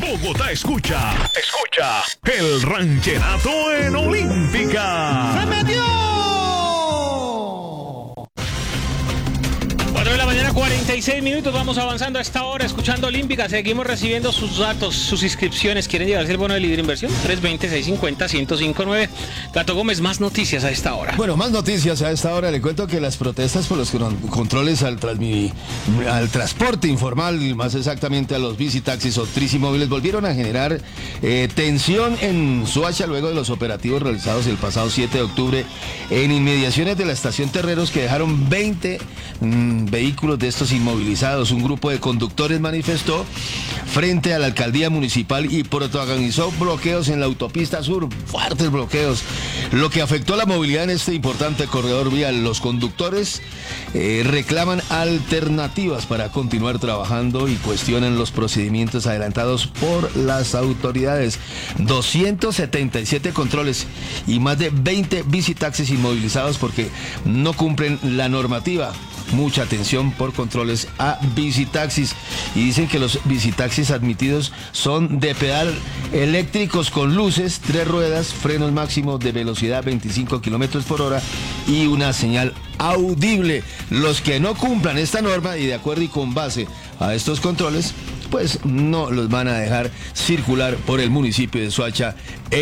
Bogotá escucha el rancherato en Olímpica. ¡Se metió! 4 de la mañana, 46 minutos. Vamos avanzando a esta hora, escuchando Olímpica. Seguimos recibiendo sus datos, sus inscripciones. ¿Quieren llevarse el bono de libre inversión? 320-650-1059. Gato Gómez, más noticias a esta hora. Bueno, más noticias a esta hora. Le cuento que las protestas por los controles al transporte informal, más exactamente a los bicitaxis o tricimóviles, volvieron a generar tensión en Soacha luego de los operativos realizados el pasado 7 de octubre en inmediaciones de la estación Terreros, que dejaron 20 vehículos de estos inmovilizados. Un grupo de conductores manifestó frente a la alcaldía municipal y protagonizó bloqueos en la autopista sur, fuertes bloqueos, lo que afectó la movilidad en este importante corredor vial. Los conductores reclaman alternativas para continuar trabajando y cuestionan los procedimientos adelantados por las autoridades. 277 controles y más de 20 bicitaxis inmovilizados porque no cumplen la normativa. Mucha atención por controles a bicitaxis, y dicen que los bicitaxis admitidos son de pedal eléctricos con luces, 3 ruedas, frenos máximos de velocidad 25 kilómetros por hora y una señal audible. Los que no cumplan esta norma y de acuerdo y con base a estos controles, pues no los van a dejar circular por el municipio de Soacha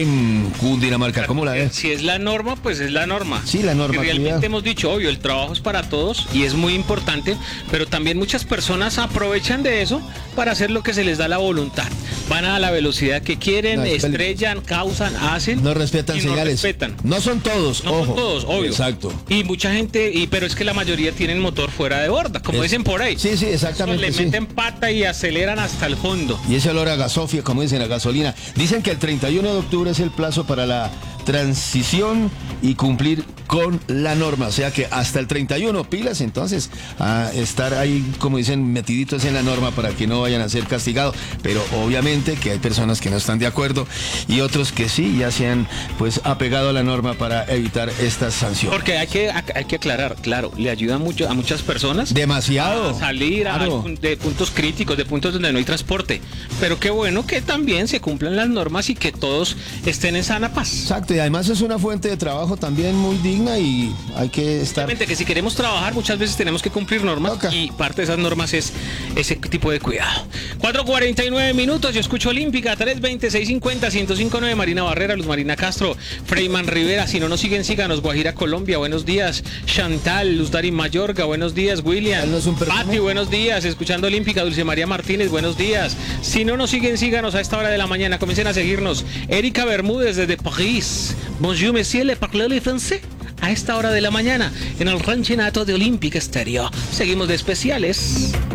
en Cundinamarca. ¿Cómo la ves? Si es la norma, pues es la norma. Sí, la norma. Realmente hemos dicho, obvio, el trabajo es para todos y es muy importante, pero también muchas personas aprovechan de eso para hacer lo que se les da la voluntad. Van a la velocidad que quieren, estrellan, causan, hacen. No respetan y señales. No respetan. No son todos, no ojo. son todos, obvio. Exacto. Y mucha gente, pero es que la mayoría tienen motor fuera de borda, como dicen por ahí. Sí, exactamente. Le meten pata y aceleran hasta el fondo. Y ese olor a gasofia, como dicen, a gasolina. Dicen que el 31 de octubre es el plazo para la transición y cumplir con la norma, o sea que hasta el 31 pilas entonces a estar ahí, como dicen, metiditos en la norma para que no vayan a ser castigados, pero obviamente que hay personas que no están de acuerdo y otros que sí ya se han pues apegado a la norma para evitar estas sanciones. Porque hay que aclarar, claro, le ayuda mucho a muchas personas demasiado a salir claro. De puntos críticos, de puntos donde no hay transporte, pero qué bueno que también se cumplan las normas y que todos estén en sana paz. Exacto, y además es una fuente de trabajo también muy digna y hay que estar... Simplemente que si queremos trabajar muchas veces tenemos que cumplir normas y parte de esas normas es ese tipo de cuidado. 4:49 minutos, yo escucho Olímpica, 320-650-1059, Marina Barrera, Luz Marina Castro, Freyman Rivera, si no nos siguen, síganos, Guajira Colombia, buenos días, Chantal, Luz Dari Mayorga, buenos días, William, Pati, buenos días, escuchando Olímpica, Dulce María Martínez, buenos días, si no nos siguen, síganos a esta hora de la mañana, comiencen a seguirnos, Erika Bermúdez desde París, bonjour monsieur, le parle le français. A esta hora de la mañana, en el rancherato de Olímpica Estéreo. Seguimos de especiales.